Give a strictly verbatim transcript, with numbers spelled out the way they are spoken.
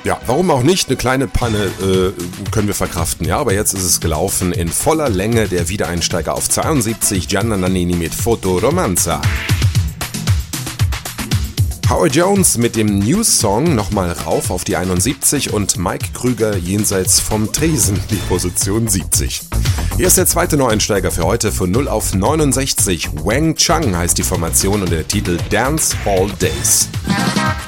Ja, warum auch nicht? Eine kleine Panne äh, können wir verkraften, ja, aber jetzt ist es gelaufen in voller Länge. Der Wiedereinsteiger auf zweiundsiebzig, Gianna Nannini mit Foto Romanza. Howard Jones mit dem News-Song nochmal rauf auf die einundsiebzig und Mike Krüger jenseits vom Tresen, die Position siebzig. Hier ist der zweite Neueinsteiger für heute von null auf neunundsechzig. Wang Chang heißt die Formation und der Titel Dance All Days.